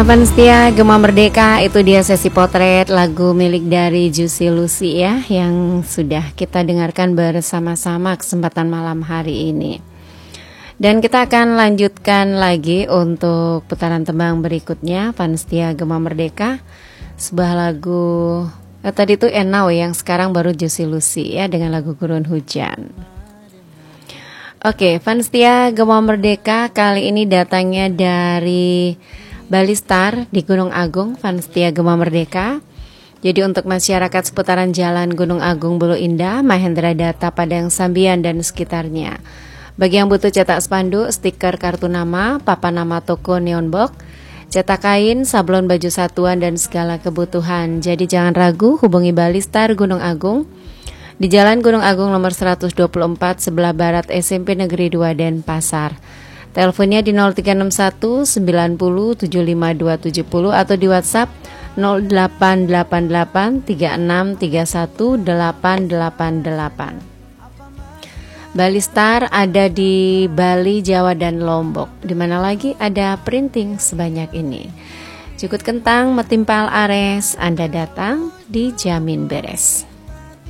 Kapan setia Gema Merdeka, itu dia sesi potret lagu milik dari Juicy Lucy ya, yang sudah kita dengarkan bersama-sama kesempatan malam hari ini. Dan kita akan lanjutkan lagi untuk putaran tembang berikutnya, Pan Setia Gema Merdeka. Sebuah lagu tadi itu Enau, yang sekarang baru Juicy Lucy ya dengan lagu Gurun Hujan. Oke, Pan Setia Gema Merdeka kali ini datangnya dari Bali Star di Gunung Agung, Pan Setia Gema Merdeka. Jadi untuk masyarakat seputaran Jalan Gunung Agung, Bulu Indah, Mahendra Data, Padang Sambian dan sekitarnya. Bagi yang butuh cetak spanduk, stiker kartu nama, papan nama toko, neon box, cetak kain, sablon baju satuan dan segala kebutuhan. Jadi jangan ragu, hubungi Bali Star Gunung Agung di Jalan Gunung Agung nomor 124 sebelah barat SMP Negeri 2 Denpasar. Teleponnya di 0361 90 75270 atau di WhatsApp 0888 3631 888. Bali Star ada di Bali, Jawa dan Lombok. Di mana lagi ada printing sebanyak ini. Jukut kentang, metimpal ares, Anda datang dijamin beres.